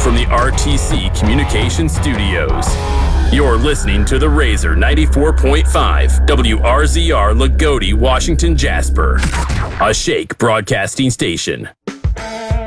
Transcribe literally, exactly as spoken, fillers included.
from the R T C Communication Studios. You're listening to The Razor ninety-four point five, W R Z R Lagodi, Washington, Jasper, a Shake broadcasting station.